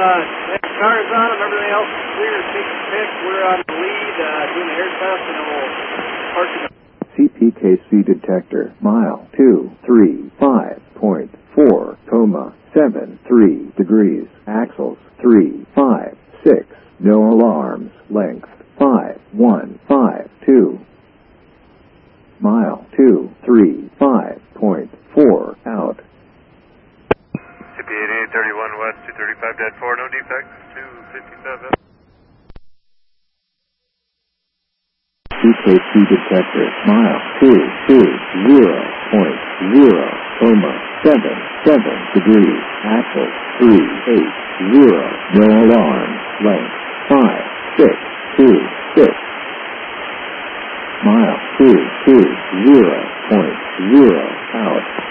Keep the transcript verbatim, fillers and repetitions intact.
uh, cars on them, everything else is clear, take a pick. We're on the lead, uh, doing the air test, and then we'll park the C P K C detector, mile two three five point four, coma seven three degrees, axles three five six, no alarms, length five one five two, mile two three five point four, out. C P eighty-eight thirty-one west, two thirty-five dead four, no defects, two fifty-seven. C K C detector, mile two two zero point zero, coma seven seven degrees, axles three eight zero, no alarm, length five six two six, mile two two zero point zero, out.